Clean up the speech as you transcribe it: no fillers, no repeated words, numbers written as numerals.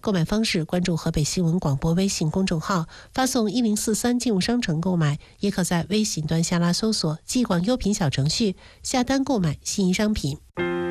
购买方式关注河北新闻广播微信公众号，发送1043进入商城购买，也可在微信端下拉搜索“寄广优品”小程序下单购买心仪商品。